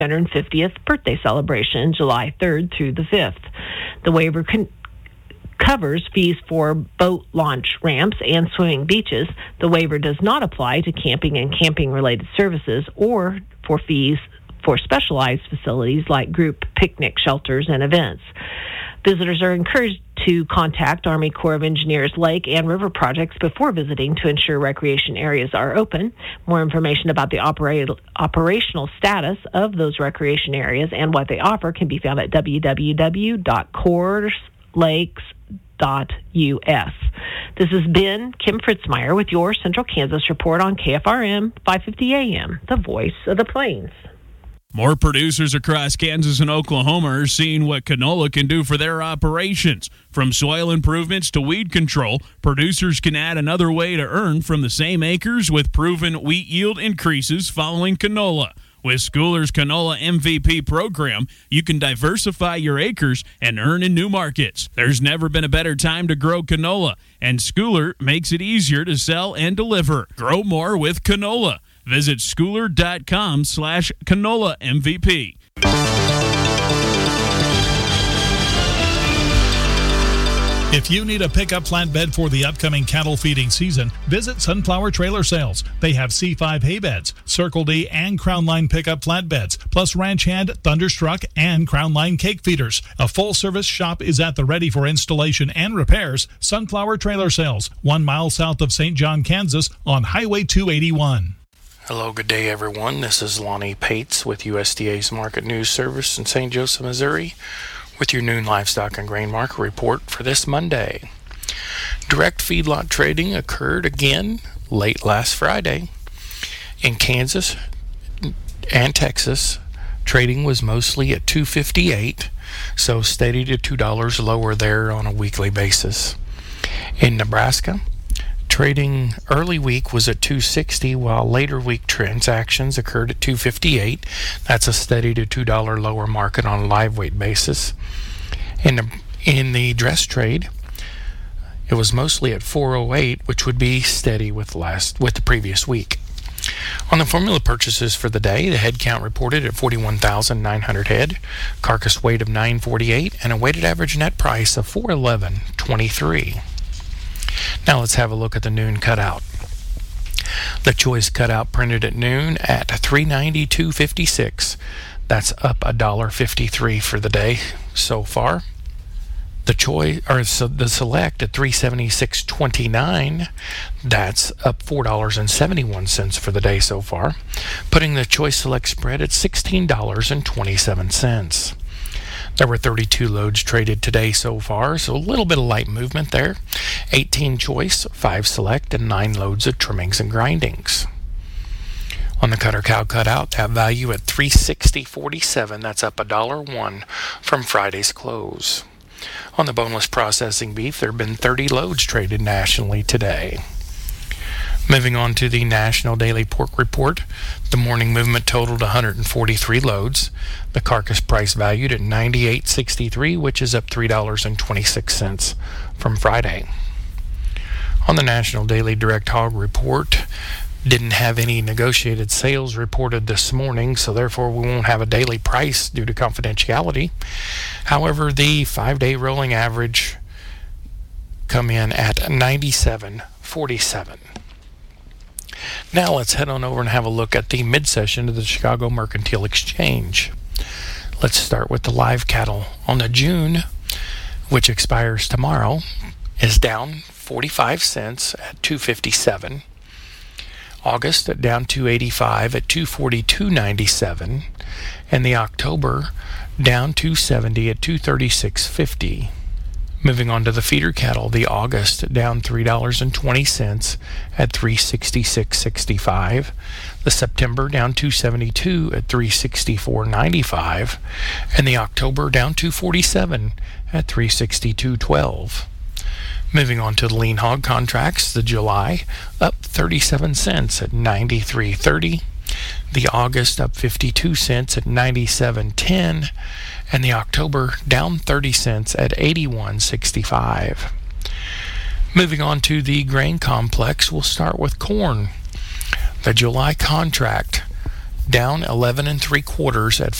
150th birthday celebration, July 3rd through the 5th. The waiver covers fees for boat launch ramps and swimming beaches. The waiver does not apply to camping and camping-related services or for fees for specialized facilities like group picnic shelters and events. Visitors are encouraged to contact Army Corps of Engineers lake and river projects before visiting to ensure recreation areas are open. More information about the operational status of those recreation areas and what they offer can be found at www.corslakes.us. This has been Kim Fritzmeyer with your Central Kansas Report on KFRM 550 AM, the voice of the Plains. More producers across Kansas and Oklahoma are seeing what canola can do for their operations. From soil improvements to weed control, producers can add another way to earn from the same acres with proven wheat yield increases following canola. With Schooler's Canola MVP program, you can diversify your acres and earn in new markets. There's never been a better time to grow canola, and Schooler makes it easier to sell and deliver. Grow more with canola. Visit schooler.com/canola MVP. If you need a pickup flatbed for the upcoming cattle feeding season, visit Sunflower Trailer Sales. They have C5 hay beds, Circle D, and Crown Line pickup flatbeds, plus Ranch Hand, Thunderstruck, and Crown Line cake feeders. A full-service shop is at the ready for installation and repairs. Sunflower Trailer Sales, 1 mile south of St. John, Kansas, on Highway 281. Hello, good day, everyone. This is Lonnie Pates with USDA's Market News Service in St. Joseph, Missouri, with your noon livestock and grain market report for this Monday. Direct feedlot trading occurred again late last Friday. In Kansas and Texas, trading was mostly at $2.58, so steady to $2 lower there on a weekly basis. In Nebraska, trading early week was at $2.60, while later week transactions occurred at $2.58. That's a steady to $2 lower market on a live weight basis. In the dress trade, it was mostly at $4.08, which would be steady with the previous week. On the formula purchases for the day, the head count reported at 41,900 head, carcass weight of 948, and a weighted average net price of $411.23. Now let's have a look at the noon cutout. The choice cutout printed at noon at $392.56. That's up $1.53 for the day so far. The select at $376.29. That's up $4.71 for the day so far, putting the choice select spread at $16.27. There were 32 loads traded today so far, so a little bit of light movement there. 18 choice, 5 select, and 9 loads of trimmings and grindings. On the cutter cow cutout, that value at $360.47. That's up $1.01 from Friday's close. On the boneless processing beef, there have been 30 loads traded nationally today. Moving on to the National Daily Pork Report, the morning movement totaled 143 loads. The carcass price valued at $98.63, which is up $3.26 from Friday. On the National Daily Direct Hog Report, didn't have any negotiated sales reported this morning, so therefore we won't have a daily price due to confidentiality. However, the 5-day rolling average come in at $97.47. Now let's head on over and have a look at the mid-session of the Chicago Mercantile Exchange. Let's start with the live cattle. On the June, which expires tomorrow, is down 45 cents at $2.57. August down $2.85 at $2.42.97, and the October down $2.70 at $2.36.50. Moving on to the feeder cattle, the August down $3.20 at $3.66.65. The September down $2.72 at $3.64.95, and the October down $2.47 at $3.62.12. Moving on to the lean hog contracts, the July up 37 cents at $93.30, the August up 52 cents at $97.10, and the October down 30 cents at $81.65. Moving on to the grain complex, we'll start with corn. The July contract down 11 3/4 at